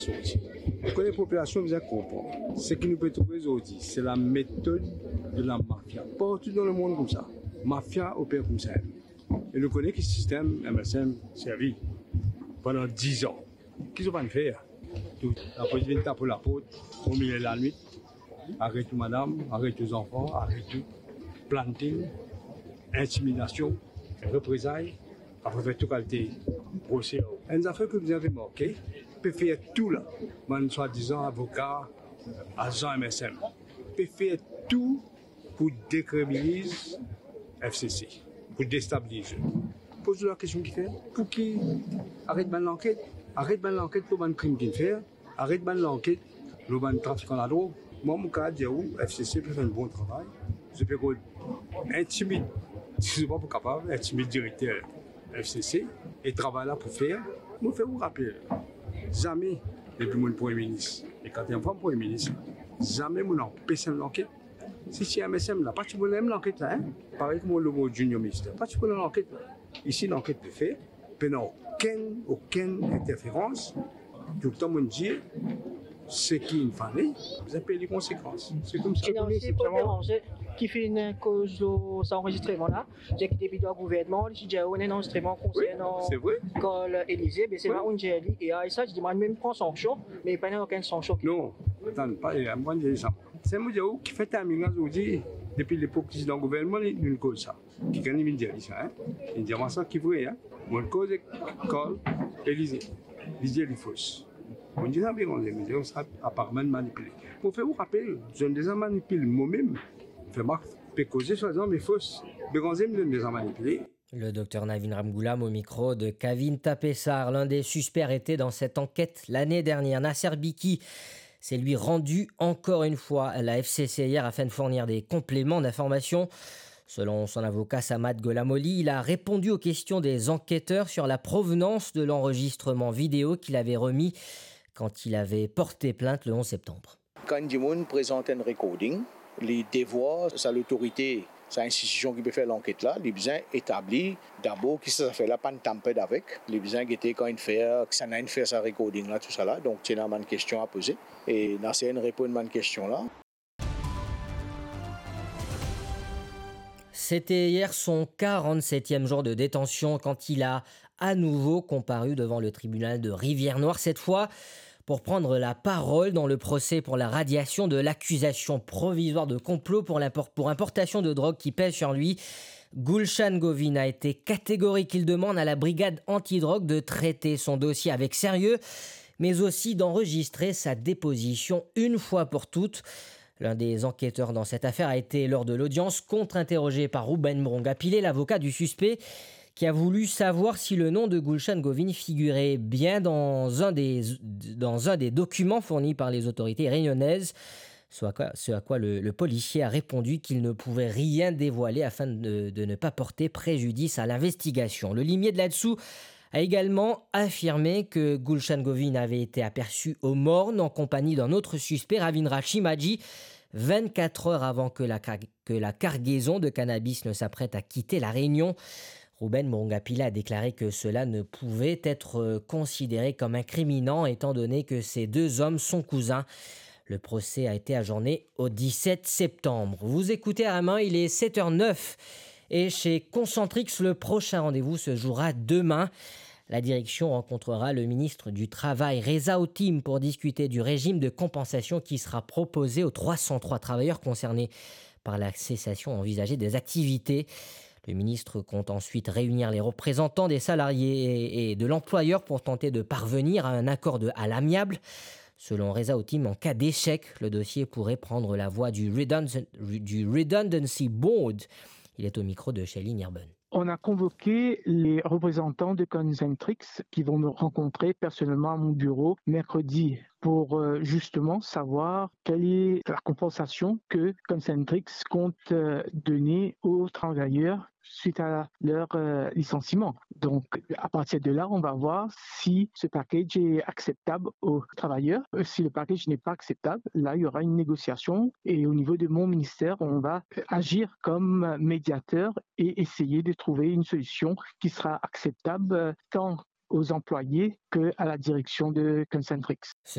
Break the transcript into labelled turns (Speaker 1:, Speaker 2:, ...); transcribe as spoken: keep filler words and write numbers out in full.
Speaker 1: Que les populations bien comprennent. Ce qui nous peut trouver aujourd'hui, c'est la méthode de la mafia. Partout dans le monde comme ça. Mafia opère comme ça. Et nous connaissons que ce système M S M servi pendant dix ans. Qu'est-ce qu'on va faire? La police vient taper la porte au milieu de la nuit. Arrête tout madame, arrête les enfants, arrête tout. Planting, intimidation, représailles, après faire tout qualité procès. Une affaire que vous avez marqué, peut faire tout là. Man soi-disant avocat, agent M S M. Peut faire tout pour décrédibiliser F C C, pour déstabiliser. Pose la question qu'il fait, pour qui arrête de l'enquête, arrête de l'enquête pour le crime qu'il fait, arrête de l'enquête pour le trafic en la drogue. Moi, mon cas, je dis F C C peut faire un bon travail. Je peux intimider, je ne suis pas capable d'intimider le directeur F C C et travailler là pour faire. Nous faisons rappeler, jamais, depuis mon Premier ministre, et quand il y a un Premier ministre, jamais mon empêche l'enquête. Si c'est M S M, là, pas tu peux l'enquête là, hein? Pareil comme le mot junior ministre, pas tu peux l'enquête là. Ici, l'enquête peut faire, mais non, aucune, aucune interférence. Tout le temps, on dit, ce qui est famille, vous avez les conséquences. C'est comme ça.
Speaker 2: Et dans ces déranger, qui fait une cause de cet enregistrement-là, j'ai quitté le gouvernement, j'ai dit, on a un enregistrement concernant l'école Élysée, mais c'est là où j'ai dit, et ça, je dis, moi, même prends sanction, mais pas aucun sanction.
Speaker 1: Non, attends, pas, moi, je dis ça. C'est moi qui fait un minage aujourd'hui, depuis l'époque que je suis dans le gouvernement, il y a une cause ça. Qui gagne une dire ça, hein? Une dire ça qui vrai, hein? Mon cause est l'école Élysée. L'idée est fausse. On dit ça, mais on dit, on sera apparemment manipulé. Pour faire vous rappeler, je ne les ai manipulés moi-même. Je peux causer soi-disant, mais fausse. Mais on ne les a manipulés.
Speaker 3: Le docteur Navin Ramgoolam au micro de Kavin Tapessar, l'un des suspects arrêtés dans cette enquête l'année dernière. Nasser Biki s'est lui rendu encore une fois à la F C C hier afin de fournir des compléments d'information. Selon son avocat Samad Golamoli, il a répondu aux questions des enquêteurs sur la provenance de l'enregistrement vidéo qu'il avait remis quand il avait porté plainte le onze septembre.
Speaker 4: Quand Dimoun présente un recording, les devoirs, c'est l'autorité, c'est l'institution qui peut faire l'enquête là, les besoins établis d'abord qui ça fait là pas de tamper avec, les besoins qui étaient quand il fait, que ça n'a une fait sa recording là, tout ça là, donc c'est une question à poser et dans c'est une réponse à une question là.
Speaker 3: C'était hier son quarante-septième jour de détention quand il a à nouveau comparu devant le tribunal de Rivière-Noire, cette fois pour prendre la parole dans le procès pour la radiation de l'accusation provisoire de complot pour, pour importation de drogue qui pèse sur lui. Gulshan Govin a été catégorique. Il demande à la brigade antidrogue de traiter son dossier avec sérieux, mais aussi d'enregistrer sa déposition une fois pour toutes. L'un des enquêteurs dans cette affaire a été, lors de l'audience, contre-interrogé par Ruben Mrongapile, l'avocat du suspect, qui a voulu savoir si le nom de Gulshan Govin figurait bien dans un des, dans un des documents fournis par les autorités réunionnaises. Ce à quoi, ce à quoi le, le policier a répondu qu'il ne pouvait rien dévoiler afin de, de ne pas porter préjudice à l'investigation. Le limier de là-dessous a également affirmé que Gulshan Govin avait été aperçu au Morne en compagnie d'un autre suspect, Ravindra Shimaji, vingt-quatre heures avant que la, que la cargaison de cannabis ne s'apprête à quitter la Réunion. Ruben Mrongapile a déclaré que cela ne pouvait être considéré comme incriminant étant donné que ces deux hommes sont cousins. Le procès a été ajourné au dix-sept septembre. Vous écoutez à la main, il est sept heures neuf et chez Concentrix, le prochain rendez-vous se jouera demain. La direction rencontrera le ministre du Travail, Reza Otim, pour discuter du régime de compensation qui sera proposé aux trois cent trois travailleurs concernés par la cessation envisagée des activités. Le ministre compte ensuite réunir les représentants des salariés et de l'employeur pour tenter de parvenir à un accord de, à l'amiable. Selon Reza Otim, en cas d'échec, le dossier pourrait prendre la voie du, redundant, du Redundancy Board. Il est au micro de Shailene Irben.
Speaker 5: On a convoqué les représentants de Concentrix qui vont me rencontrer personnellement à mon bureau mercredi pour euh, justement savoir quelle est la compensation que Concentrix compte euh, donner aux travailleurs suite à leur euh, licenciement. Donc, à partir de là, on va voir si ce package est acceptable aux travailleurs. Si le package n'est pas acceptable, là, il y aura une négociation et au niveau de mon ministère, on va agir comme médiateur et essayer de trouver une solution qui sera acceptable tant aux employés qu'à la direction de Concentrix.
Speaker 3: Ce